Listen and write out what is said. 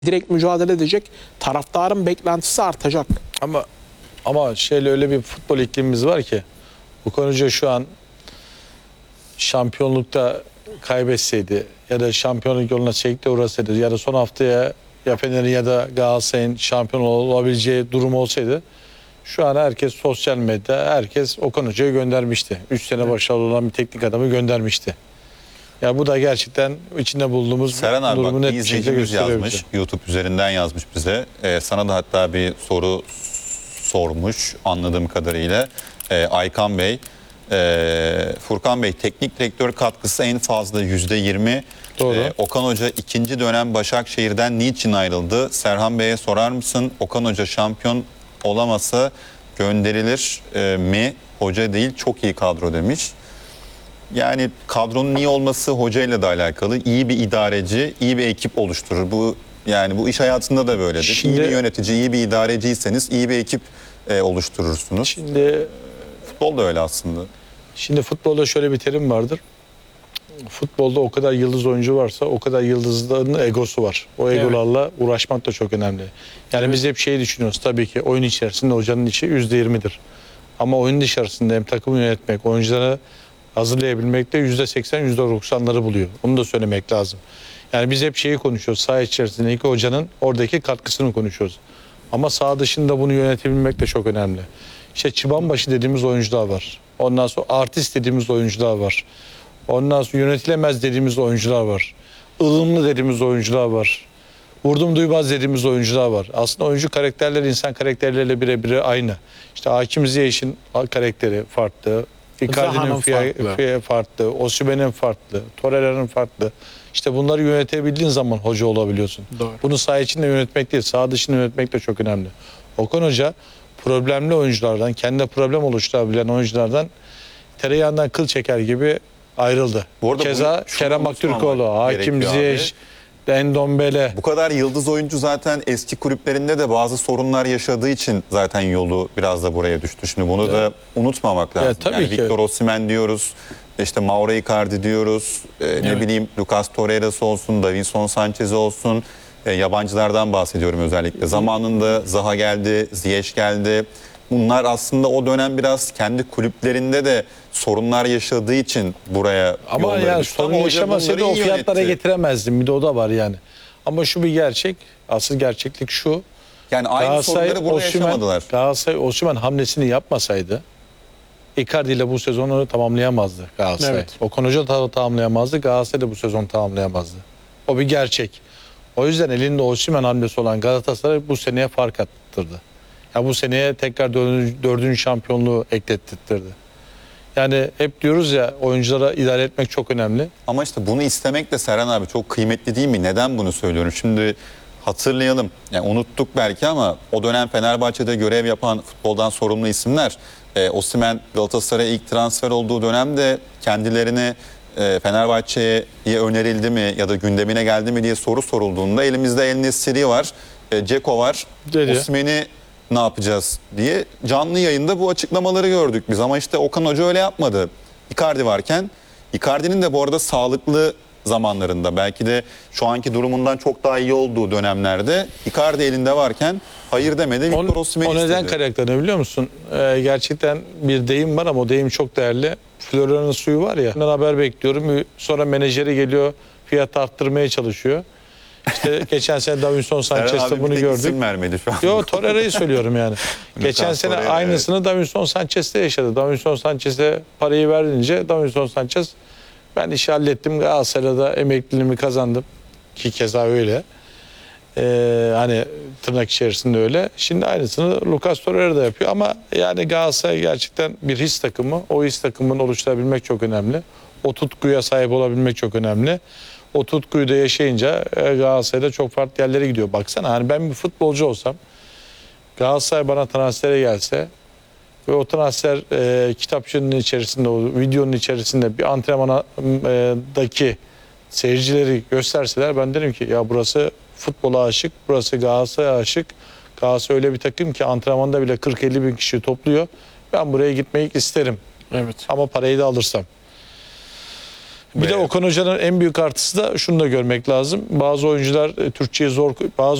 direkt mücadele edecek. Taraftarın beklentisi artacak. Ama öyle bir futbol iklimimiz var ki Okan Hoca şu an şampiyonlukta kaybetseydi ya da şampiyonluk yoluna çekti uğrasaydı ya da son haftaya ya Fener'in ya da Galatasaray'ın şampiyon olabileceği durum olsaydı şu an herkes sosyal medyada herkes Okan Hoca'yı göndermişti. 3 sene başarılı olan bir teknik adamı göndermişti. Ya bu da gerçekten içinde bulduğumuz Serhan abi durumu bak, net bir bir şekilde izleyicimiz gösteriyor yazmış. bize. YouTube üzerinden yazmış bize. Sana da hatta bir soru sormuş anladığım kadarıyla. Aykan Bey. Furkan Bey, teknik direktör katkısı en fazla %20. Doğru. Okan Hoca ikinci dönem Başakşehir'den niçin ayrıldı? Serhan Bey'e sorar mısın? Okan Hoca şampiyon olamasa gönderilir mi? Hoca değil, çok iyi kadro demiş. Yani kadronun iyi olması hocayla da alakalı. İyi bir idareci, iyi bir ekip oluşturur. Bu iş hayatında da böyledir. Şimdi, iyi bir yönetici, iyi bir idareciyseniz iyi bir ekip oluşturursunuz. Futbol da öyle aslında. Şimdi futbolda şöyle bir terim vardır. Futbolda o kadar yıldız oyuncu varsa o kadar yıldızların egosu var. O egolarla uğraşmak da çok önemli. Yani biz hep şeyi düşünüyoruz, tabii ki oyun içerisinde hocanın işi %20'dir. Ama oyun dışarısında hem takımı yönetmek, oyuncuları hazırlayabilmek de %80, %90'ları buluyor. Onu da söylemek lazım. Yani biz hep şeyi konuşuyoruz. Saha içerisindeki hocanın oradaki katkısını konuşuyoruz. Ama saha dışında bunu yönetebilmek de çok önemli. İşte çıbanbaşı dediğimiz oyuncular var. Ondan sonra artist dediğimiz oyuncular var. Ondan sonra yönetilemez dediğimiz oyuncular var. Ilımlı dediğimiz oyuncular var. Vurdum duymaz dediğimiz oyuncular var. Aslında oyuncu karakterleri insan karakterleriyle birebir aynı. İşte Hakim Ziyech'in karakteri farklı. Icardi'nin farklı. Osimhen'in farklı. Torreira'nın farklı. İşte bunları yönetebildiğin zaman hoca olabiliyorsun. Doğru. Bunu saha içinde yönetmek değil, saha dışında yönetmek de çok önemli. Okan Hoca problemli oyunculardan, kendine problem oluşturabilen oyunculardan tereyağından kıl çeker gibi ayrıldı. Keza Kerem Aktürkoğlu, Hakim Ziyech, Endombele. Bu kadar yıldız oyuncu zaten eski kulüplerinde de bazı sorunlar yaşadığı için zaten yolu biraz da buraya düştü. Şimdi bunu da unutmamak lazım. Tabii ki. Victor Osimhen diyoruz, işte Mauro Icardi diyoruz, ne bileyim Lucas Torreira'sı olsun, Davinson Sanchez olsun, yabancılardan bahsediyorum özellikle. Zamanında Zaha geldi, Ziyech geldi. Bunlar aslında o dönem biraz kendi kulüplerinde de sorunlar yaşadığı için buraya ama yolları yani düştü. sorun yaşamasaydı o fiyatlara getiremezdim. Bir de o da var yani. Ama şu bir gerçek. Asıl gerçeklik şu. Yani aynı sorunları burada yaşamadılar. Galatasaray Osimhen hamlesini yapmasaydı Icardi ile bu sezonu tamamlayamazdı Galatasaray. Evet. Okan Hoca da tamamlayamazdı. Galatasaray da bu sezon tamamlayamazdı. O bir gerçek. O yüzden elinde Osimhen hamlesi olan Galatasaray bu seneye fark attırdı. Ya bu seneye tekrar dördüncü şampiyonluğu eklettirdi. Yani hep diyoruz ya, oyunculara idare etmek çok önemli. Ama işte bunu istemek de Serhan abi çok kıymetli değil mi? Neden bunu söylüyorum? Şimdi hatırlayalım. Yani unuttuk belki ama o dönem Fenerbahçe'de görev yapan futboldan sorumlu isimler. Osimhen Galatasaray'a ilk transfer olduğu dönemde kendilerine Fenerbahçe'ye önerildi mi ya da gündemine geldi mi diye soru sorulduğunda elimizde El Nesiri var, Dzeko var. Osimhen'i ne yapacağız diye canlı yayında bu açıklamaları gördük biz. Ama işte Okan Hoca öyle yapmadı. Icardi varken, Icardi'nin de bu arada sağlıklı zamanlarında, belki de şu anki durumundan çok daha iyi olduğu dönemlerde Icardi elinde varken hayır demedi, Victor Osimhen'i istedi. O neden kaynaklanıyor biliyor musun? Gerçekten bir deyim var ama o deyim çok değerli. Florya'nın suyu var ya, ben haber bekliyorum. Sonra menajeri geliyor, fiyat arttırmaya çalışıyor. İşte geçen sene Davinson Sanchez'te bunu gördük. İsim vermedi şu an. Yo, Torreira'yı söylüyorum yani. Geçen sene aynısını Davinson Sanchez'te yaşadı. Davinson Sanchez'e parayı verince Davinson Sanchez, ben işi hallettim, Galatasaray'da da emekliliğimi kazandım. Ki keza öyle. Hani tırnak içerisinde öyle. Şimdi aynısını Lucas Torreira da yapıyor ama yani Galatasaray gerçekten bir his takımı. O his takımını oluşturabilmek çok önemli. O tutkuya sahip olabilmek çok önemli. O tutkuyu da yaşayınca Galatasaray'da çok farklı yerlere gidiyor. Baksana, hani ben bir futbolcu olsam, Galatasaray bana transfere gelse ve o transfer kitapçının içerisinde, o videonun içerisinde bir antrenmandaki seyircileri gösterseler, ben derim ki ya burası futbola aşık, burası Galatasaray'a aşık. Galatasaray öyle bir takım ki antrenmanda bile 40-50 bin kişi topluyor. Ben buraya gitmeyi isterim. Evet. Ama parayı da alırsam. Bir de Ve- Okan Hoca'nın en büyük artısı da şunu da görmek lazım. Bazı oyuncular Türkçeyi zor, bazı